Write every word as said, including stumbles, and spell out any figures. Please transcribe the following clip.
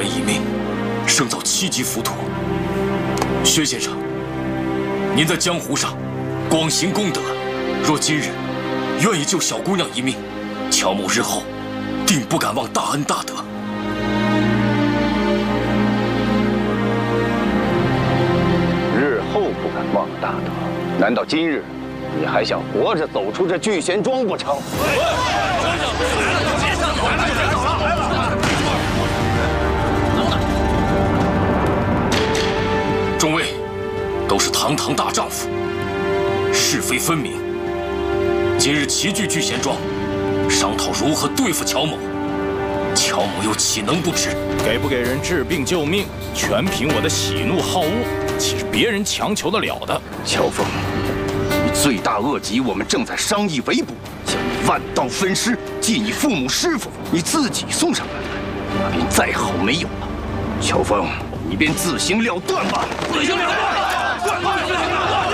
一命，胜造七级浮屠。薛先生，您在江湖上广行功德，若今日愿意救小姑娘一命，乔某日后定不敢忘大恩大德。 日后不敢忘大德，难道今日你还想活着走出这聚贤庄不成？ 众位都是堂堂大丈夫，是非分明。今日齐聚聚贤庄，商讨如何对付乔某。乔某又岂能不知？ 给不给人治病救命，全凭我的喜怒好恶，岂是别人强求得了的？ 乔峰，你罪大恶极，我们正在商议围捕，将你万刀分尸，祭你父母师傅，你自己送上门来，那便再好没有了。乔峰，你便自行了断吧！ 自行了断！断断断断！